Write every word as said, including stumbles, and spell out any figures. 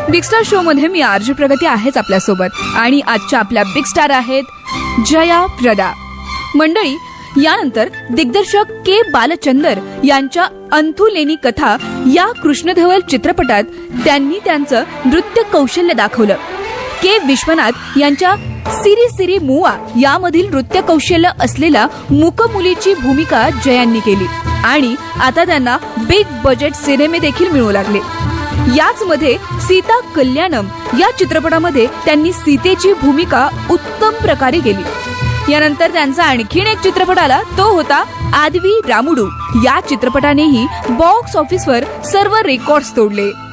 Big star show मध्ये मी RJ प्रगती आहेच आपल्यासोबत आणि आजच्या आपल्या बिग स्टार आहेत जया प्रदा. मंडळी, यानंतर दिग्दर्शक के बालचंदर यांच्या अंथुलेनी कथा या कृष्णधवल चित्रपटात त्यांनी त्यांचं नृत्य कौशल्य दाखवलं. के विश्वनाथ यांच्या सिरी सिरी मुआ यामधील नृत्य कौशल्य असलेल्या मूकमुलीची भूमिका जयांनी केली आणि आता त्यांना बिग बजेट सिनेमे देखील मिळू लागले. याच मध्ये सीता कल्याणम या चित्रपटामध्ये त्यांनी सीतेची भूमिका उत्तम प्रकारे केली. यानंतर त्यांचा आणखीन एक चित्रपट आला, तो होता आदवी रामुडू. या चित्रपटानेही बॉक्स ऑफिसवर सर्व रेकॉर्ड्स तोडले.